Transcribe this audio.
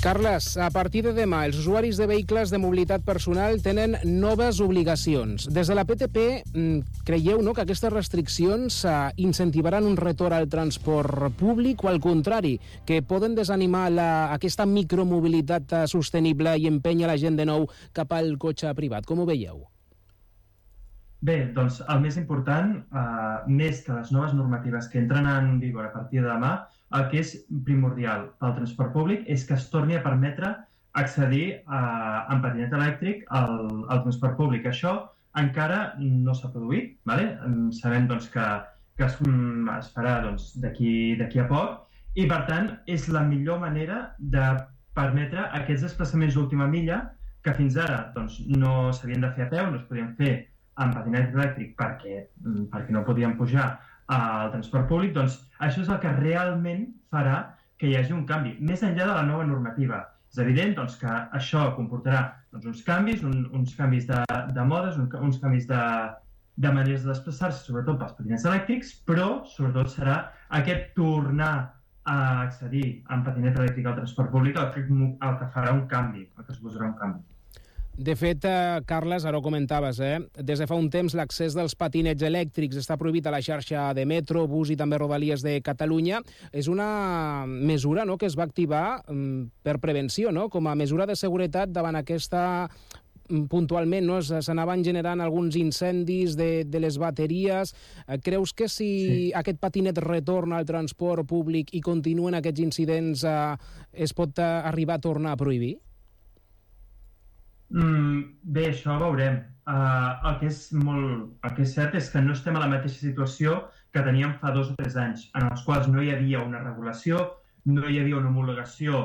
Carles, a partir de demà, els usuaris de vehicles de mobilitat personal tenen noves obligacions. Des de la PTP, creieu que aquestes restriccions incentivaran un retorn al transport públic o, al contrari, que poden desanimar aquesta micromobilitat sostenible i empènyer la gent de nou cap al cotxe privat? Com ho veieu? Bé, doncs el més important, més que les noves normatives que entren en vigor a partir de demà, el que és primordial pel transport públic és que es torni a permetre accedir en patinet elèctric al transport públic. Això encara no s'ha produït, ¿vale? Sabem doncs, que es farà d'aquí a poc i, per tant, és la millor manera de permetre aquests desplaçaments d'última milla que fins ara no s'havien de fer a peu, no es podien fer en patinet elèctric perquè no podien pujar al transport públic. Doncs això és el que realment farà que hi hagi un canvi, més enllà de la nova normativa. És evident que això comportarà uns canvis de modes, uns canvis de maneres de desplaçar-se, sobretot pels patinets elèctrics, però sobretot serà aquest tornar a accedir en patinet elèctric al transport públic el que farà un canvi, el que suposarà un canvi. De fet, Carles, ara ho comentaves, des de fa un temps l'accés dels patinets elèctrics està prohibit a la xarxa de metro, bus i també rodalies de Catalunya. És una mesura que es va activar per prevenció, com a mesura de seguretat davant aquesta... puntualment, s'anaven generant alguns incendis de les bateries. Creus que si aquest patinet retorna al transport públic i continuen aquests incidents es pot arribar a tornar a prohibir? Bé, això ho veurem. El que és cert és que no estem a la mateixa situació que teníem fa 2 o 3 anys, en els quals no hi havia una regulació, no hi havia una homologació